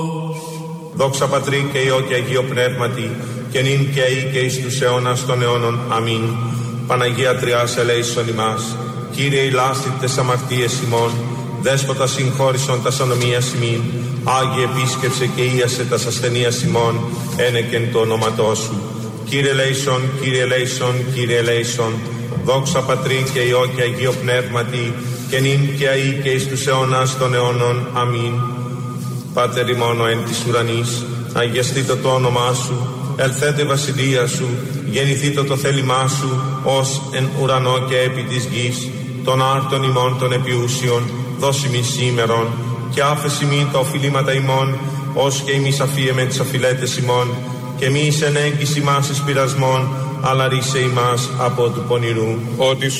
Δόξα Πατρί και Υιό και Αγίο Πνεύματι, και νυν και αεί και εις τους αιώνας των αιώνων. Αμήν. Παναγία Τριάς ελέησον ημάς. Κύριε ηλάστη τες αμαρτίες ημών, Δέσποτα συγχώρησον τας ανομίας ημίν. Άγιε επίσκεψε και ίασε τας ασθενείας ημών, ένεκεν το όνοματό σου. Κύριε ελέησον, Κύριε ελέησον, Κύριε ελέησον. Δόξα Πατρί και Υιό και Αγίο Πνεύματι, και νυν και αεί και εις τους αιώνας των αιώνων. Αμήν. Πάτερ ημών ο εν της ουρανής, αγιαστήτω το όνομά σου, ελθέτω η βασιλεία σου, γεννηθήτω το θέλημά σου, ως εν ουρανό και επί της γης. Των άρτων ημών των επιούσιων, δώσι μη σήμερον, και άφεση μη τα οφειλήματα ημών, ως και ημείς αφίεμεν τις οφειλέτες ημών, και μη εις ενέγκης ημάς εις πειρασμών, αλλά ρίσε ημάς από του πονηρού. Ότι